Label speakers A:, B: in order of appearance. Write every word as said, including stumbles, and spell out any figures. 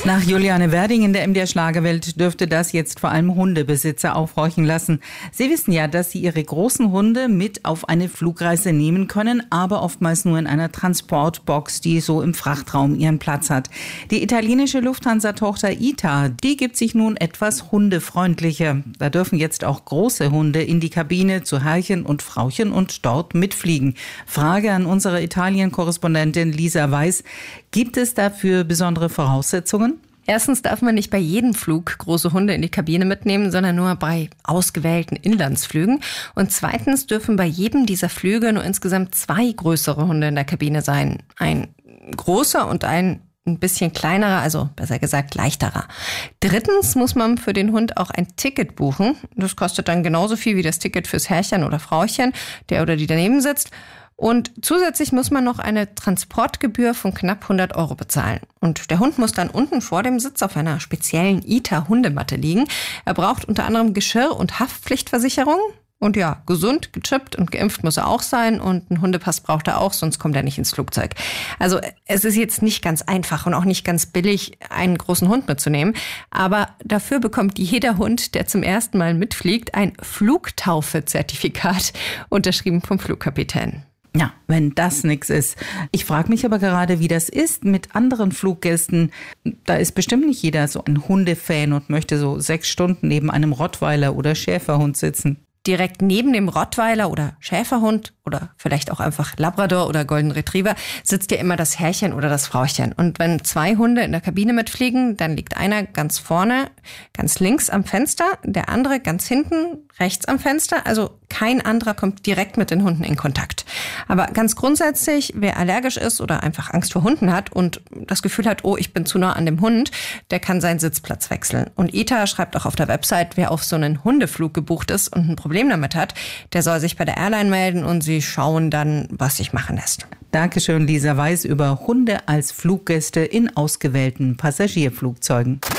A: Nach Juliane Werding in der M D R Schlagerwelt dürfte das jetzt vor allem Hundebesitzer aufhorchen lassen. Sie wissen ja, dass sie ihre großen Hunde mit auf eine Flugreise nehmen können, aber oftmals nur in einer Transportbox, die so im Frachtraum ihren Platz hat. Die italienische Lufthansa-Tochter I T A, die gibt sich nun etwas hundefreundlicher. Da dürfen jetzt auch große Hunde in die Kabine zu Herrchen und Frauchen und dort mitfliegen. Frage an unsere Italien-Korrespondentin Lisa Weiß: Gibt es dafür besondere Voraussetzungen?
B: Erstens darf man nicht bei jedem Flug große Hunde in die Kabine mitnehmen, sondern nur bei ausgewählten Inlandsflügen. Und zweitens dürfen bei jedem dieser Flüge nur insgesamt zwei größere Hunde in der Kabine sein. Ein großer und ein ein bisschen kleinerer, also besser gesagt leichterer. Drittens muss man für den Hund auch ein Ticket buchen. Das kostet dann genauso viel wie das Ticket fürs Herrchen oder Frauchen, der oder die daneben sitzt. Und zusätzlich muss man noch eine Transportgebühr von knapp hundert Euro bezahlen. Und der Hund muss dann unten vor dem Sitz auf einer speziellen I T A-Hundematte liegen. Er braucht unter anderem Geschirr- und Haftpflichtversicherung. Und ja, gesund, gechippt und geimpft muss er auch sein. Und einen Hundepass braucht er auch, sonst kommt er nicht ins Flugzeug. Also es ist jetzt nicht ganz einfach und auch nicht ganz billig, einen großen Hund mitzunehmen. Aber dafür bekommt jeder Hund, der zum ersten Mal mitfliegt, ein Flugtaufe-Zertifikat, unterschrieben vom Flugkapitän.
A: Ja, wenn das nichts ist. Ich frage mich aber gerade, wie das ist mit anderen Fluggästen. Da ist bestimmt nicht jeder so ein Hundefan und möchte so sechs Stunden neben einem Rottweiler oder Schäferhund sitzen.
B: Direkt neben dem Rottweiler oder Schäferhund oder vielleicht auch einfach Labrador oder Golden Retriever sitzt ja immer das Herrchen oder das Frauchen. Und wenn zwei Hunde in der Kabine mitfliegen, dann liegt einer ganz vorne, ganz links am Fenster, der andere ganz hinten, rechts am Fenster. Also kein anderer kommt direkt mit den Hunden in Kontakt. Aber ganz grundsätzlich, wer allergisch ist oder einfach Angst vor Hunden hat und das Gefühl hat, oh, ich bin zu nah an dem Hund, der kann seinen Sitzplatz wechseln. Und I T A schreibt auch auf der Website, wer auf so einen Hundeflug gebucht ist und ein Problem damit hat, der soll sich bei der Airline melden und sie schauen dann, was sich machen lässt.
A: Dankeschön, Lisa Weiß, über Hunde als Fluggäste in ausgewählten Passagierflugzeugen.